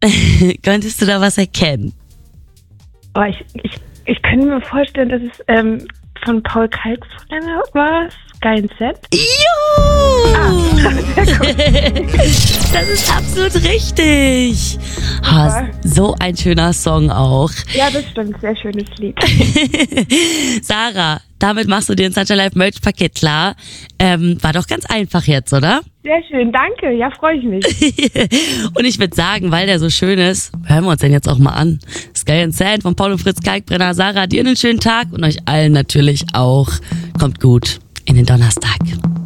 Könntest du da was erkennen? Oh, ich könnte mir vorstellen, dass es von Paul Kalkbrenner war. Sky and Set. Juhu! Das ist absolut richtig. So ein schöner Song auch. Ja, das stimmt. Sehr schönes Lied. Sarah, damit machst du dir ein Sunshine Live Merch Paket klar. War doch ganz einfach jetzt, oder? Sehr schön, danke. Ja, freue ich mich. Und ich würde sagen, weil der so schön ist, hören wir uns den jetzt auch mal an. Sky and Sand von Paul und Fritz Kalkbrenner. Sarah, dir einen schönen Tag und euch allen natürlich auch. Kommt gut in den Donnerstag.